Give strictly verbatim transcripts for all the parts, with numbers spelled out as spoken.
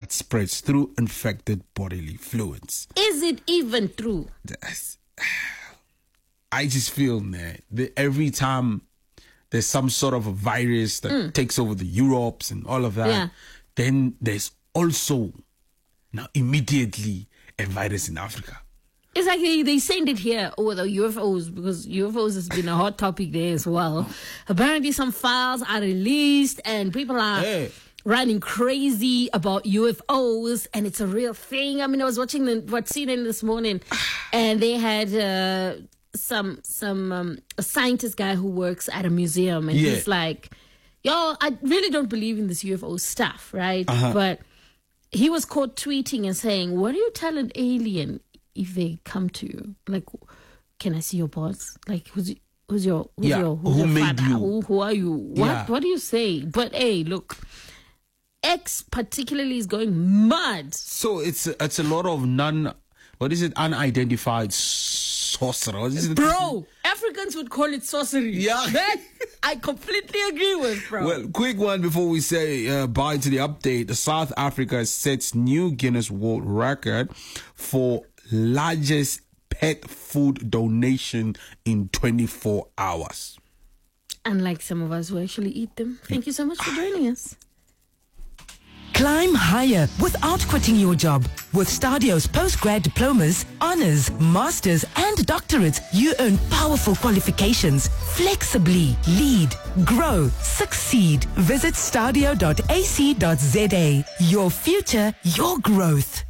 that spreads through infected bodily fluids. Is it even true? That's, I just feel, man, that every time there's some sort of a virus that mm. takes over the Europes and all of that, yeah. then there's also now immediately a virus in Africa. It's like they, they send it here over the U F Os, because U F Os has been a hot topic there as well. Apparently some files are released and people are hey. running crazy about U F Os, and it's a real thing. I mean, I was watching the, what C N N this morning, and they had uh, some some um, a scientist guy who works at a museum, and yeah. he's like, yo, I really don't believe in this U F O stuff, right? Uh-huh. But he was caught tweeting and saying, what do you tell an alien if they come to you? Like, can I see your boss? Like, who's who's your who's yeah. your who's who your made father? you? Who, who are you? What yeah. what do you say? But hey, look, X particularly is going mad. So it's it's a lot of non, what is it, unidentified sorcerer. Is it? Bro, Africans would call it sorcery. Yeah. That I completely agree with, bro. Well, quick one before we say uh, bye to the update. South Africa sets new Guinness World Record for largest pet food donation in twenty-four hours. Unlike some of us who actually eat them. Thank you so much for joining us. Climb higher without quitting your job. With Stadio's postgrad diplomas, honors, masters, and doctorates, you earn powerful qualifications. Flexibly lead, grow, succeed. Visit stadio dot a c dot z a. Your future, your growth.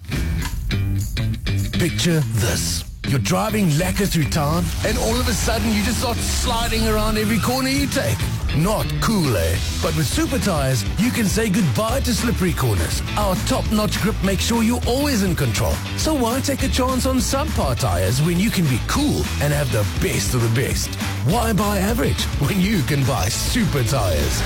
Picture this. You're driving lekker through town, and all of a sudden you just start sliding around every corner you take. Not cool, eh? But with Super Tires, you can say goodbye to slippery corners. Our top-notch grip makes sure you're always in control. So why take a chance on subpar tires when you can be cool and have the best of the best? Why buy average when you can buy Super Tires?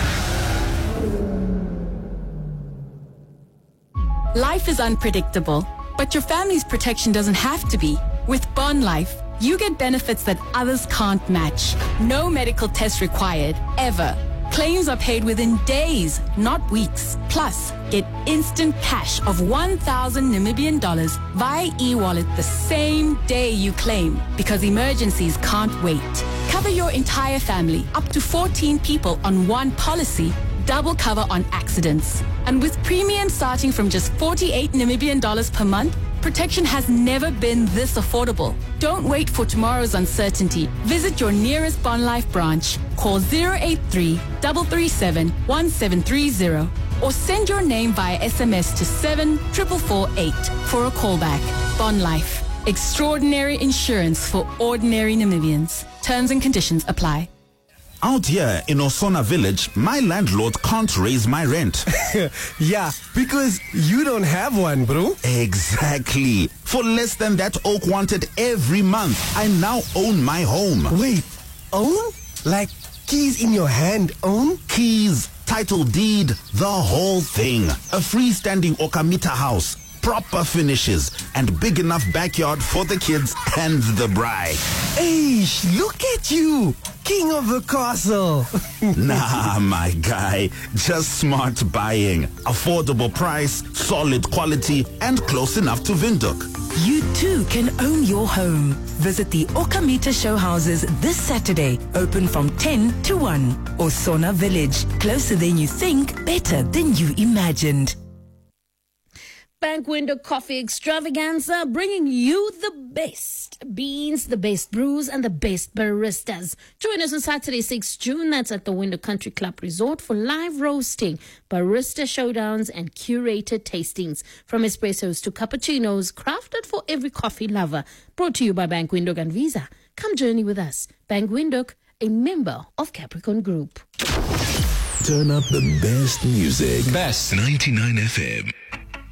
Life is unpredictable, but your family's protection doesn't have to be. With Bond Life, you get benefits that others can't match. No medical test required, ever. Claims are paid within days, not weeks. Plus, get instant cash of one thousand Namibian dollars via e-wallet the same day you claim, because emergencies can't wait. Cover your entire family, up to fourteen people on one policy. Double cover on accidents. And with premiums starting from just forty-eight Namibian dollars per month, protection has never been this affordable. Don't wait for tomorrow's uncertainty. Visit your nearest Bond Life branch. Call zero eight three, three three seven, one seven three zero or send your name via S M S to seven four four four eight for a callback. Bond Life. Extraordinary insurance for ordinary Namibians. Terms and conditions apply. Out here in Osona Village, my landlord can't raise my rent. Yeah, because you don't have one, bro. Exactly. For less than that Oak wanted every month, I now own my home. Wait, own? Like keys in your hand, own? Keys, title deed, the whole thing. A freestanding Okamita house, proper finishes, and big enough backyard for the kids and the bride. Hey, look at you, king of the castle. Nah, my guy, just smart buying. Affordable price, solid quality, and close enough to Windhoek. You too can own your home. Visit the Okamita show houses this Saturday, open from ten to one. Osona Village, closer than you think, better than you imagined. Bank Windhoek Coffee Extravaganza, bringing you the best beans, the best brews, and the best baristas. Join us on Saturday, sixth of June. That's at the Windhoek Country Club Resort for live roasting, barista showdowns, and curated tastings. From espressos to cappuccinos, crafted for every coffee lover. Brought to you by Bank Windhoek and Visa. Come journey with us. Bank Windhoek, a member of Capricorn Group. Turn up the best music. Best ninety-nine F M.